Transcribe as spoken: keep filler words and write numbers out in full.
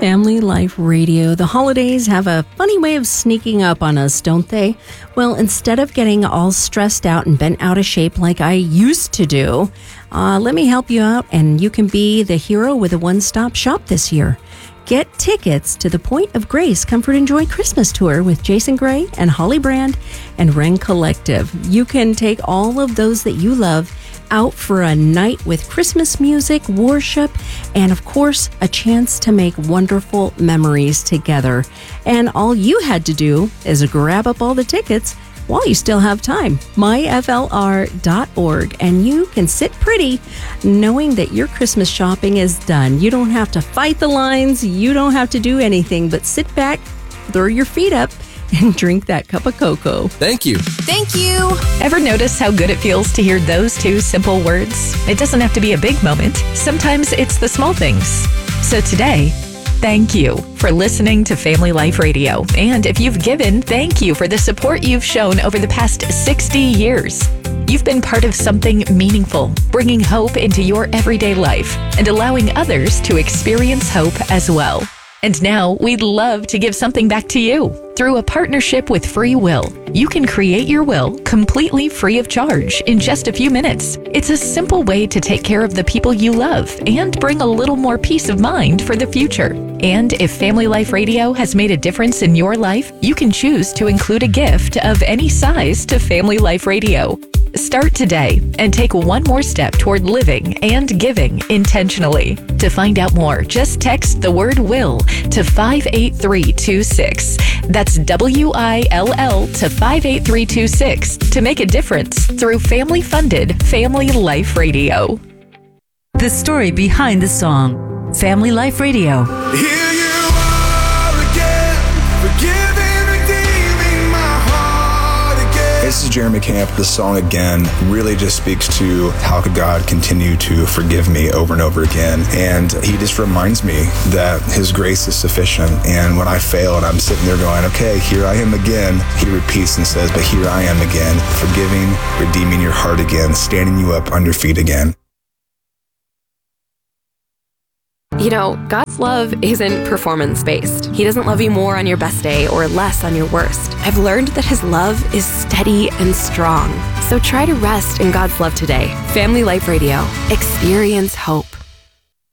Family Life Radio. The holidays have a funny way of sneaking up on us, don't they? Well, instead of getting all stressed out and bent out of shape like I used to do, uh, let me help you out, and you can be the hero with a one-stop shop this year. Get tickets to the Point of Grace Comfort and Joy Christmas Tour with Jason Gray and Holly Brand and Ren Collective. You can take all of those that you love out for a night with Christmas music, worship, and of course, a chance to make wonderful memories together. And all you had to do is grab up all the tickets while you still have time. my f l r dot org, and you can sit pretty knowing that your Christmas shopping is done. You don't have to fight the lines. You don't have to do anything but sit back, throw your feet up, and drink that cup of cocoa. Thank you. Thank you. Ever notice how good it feels to hear those two simple words? It doesn't have to be a big moment. Sometimes it's the small things. So today, thank you for listening to Family Life Radio. And if you've given, thank you for the support you've shown over the past sixty years. You've been part of something meaningful, bringing hope into your everyday life and allowing others to experience hope as well. And now we'd love to give something back to you. Through a partnership with Free Will, you can create your will completely free of charge in just a few minutes. It's a simple way to take care of the people you love and bring a little more peace of mind for the future. And if Family Life Radio has made a difference in your life, you can choose to include a gift of any size to Family Life Radio. Start today and take one more step toward living and giving intentionally. To find out more, just text the word WILL to five eight three two six. That's W I L L to five eight three two six to make a difference through family-funded Family Life Radio. The story behind the song, Family Life Radio. Here you are again, forgiving, redeeming my heart again. This is Jeremy Camp. The song Again really just speaks to how could God continue to forgive me over and over again. And he just reminds me that his grace is sufficient. And when I fail and I'm sitting there going, okay, here I am again, he repeats and says, but here I am again, forgiving, redeeming your heart again, standing you up on your feet again. You know, God's love isn't performance-based. He doesn't love you more on your best day or less on your worst. I've learned that his love is steady and strong. So try to rest in God's love today. Family Life Radio. Experience hope.